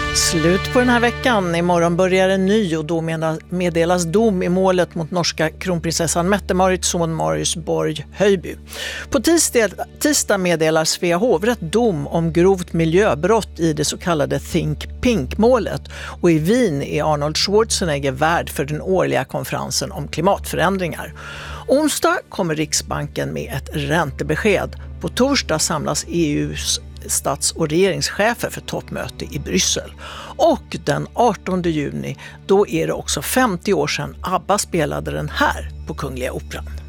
Slut på den här veckan. Imorgon börjar en ny och då meddelas dom i målet mot norska kronprinsessan Mette-Marits son Marius Borg Höjby. På tisdag meddelar Svea hovrätt dom om grovt miljöbrott i det så kallade Think Pink-målet. Och i Wien är Arnold Schwarzenegger värd för den årliga konferensen om klimatförändringar. Onsdag kommer Riksbanken med ett räntebesked. På torsdag samlas EU:s stats- och regeringschefer för toppmöte i Bryssel. Och den 18 juni, då är det också 50 år sedan ABBA spelade den här på Kungliga Operan.